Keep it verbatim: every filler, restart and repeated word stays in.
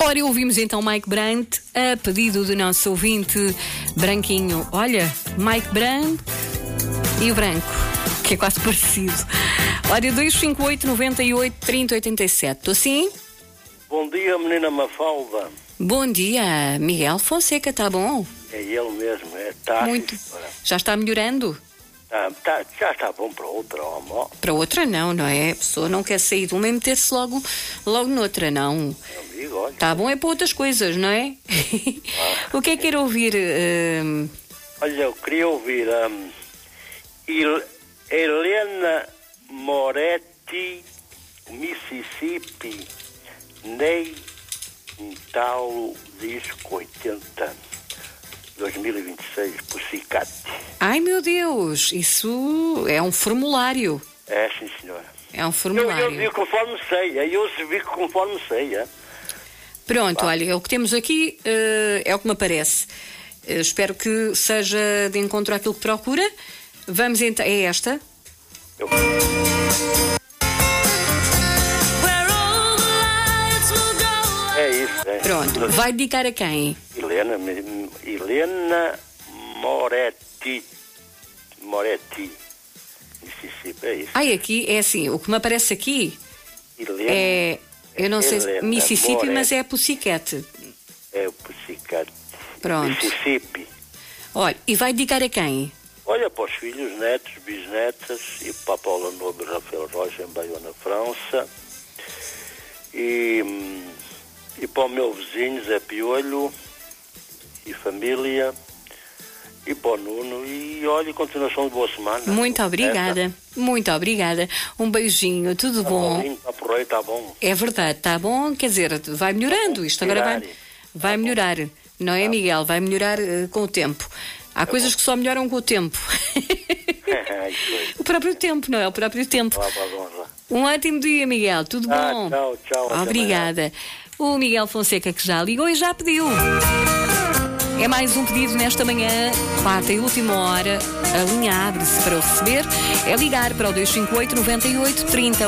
Ora, ouvimos então Mike Brandt a pedido do nosso ouvinte branquinho. Olha, Mike Brandt e o branco, que é quase parecido. Olha, dois cinco oito, nove oito, três zero oito sete. Estou sim? Bom dia, menina Mafalda. Bom dia, Miguel Fonseca, está bom? É ele mesmo, é tá. Muito. Já está melhorando? Tá, tá, já está bom para outra, amor. Para outra não, não é? A pessoa não quer sair de uma e meter-se logo, logo noutra, não. Meu amigo, olha. Está bom é para outras coisas, não é? Ah. O que é que quer ouvir? Uh... Olha, eu queria ouvir a um, Il- Helena Moretti, Mississippi, Ney, Paulo, disco oitenta, dois mil e vinte e seis, Pussycat. Ai, meu Deus, isso é um formulário. É, sim, senhora. É um formulário. Eu, eu digo conforme sei, é eu se vi conforme sei, é. Pronto, ah. olha, o que temos aqui uh, é o que me aparece. Uh, espero que seja de encontro àquilo que procura. Vamos então, é esta. Eu... É isso, é. Pronto, vai dedicar a quem? Helena, Helena Moretti, Moretti, Mississippi, é isso. Ai, aqui é assim, o que me aparece aqui Helena, é, eu não sei Helena se Mississippi, Moretti. mas é a Pussycat. É o Pussycat. Pronto. Mississippi. Olha, e vai dedicar a quem? Olha, para os filhos, netos, bisnetas, e para a Paula Nobre e Rafael Rocha em Bayona, França, e, e para o meu vizinho Zé Piolho e família, e para o Nuno, e olha, continuação de boa semana. Muito obrigada, Essa. muito obrigada. Um beijinho, tudo Tá bom? Está por aí, está bom. É verdade, está bom, quer dizer, vai melhorando, isto agora vai, vai melhorar, não é, Miguel? Vai melhorar uh, com o tempo. Há coisas que só melhoram com o tempo. O próprio tempo, não é? O próprio tempo. Um ótimo dia, Miguel. Tudo bom? Ah, tchau, tchau. Obrigada. O Miguel Fonseca que já ligou e já pediu. É mais um pedido nesta manhã, quarta e última hora. A linha abre-se para o receber. É ligar para o dois cinco oito, nove oito, três zero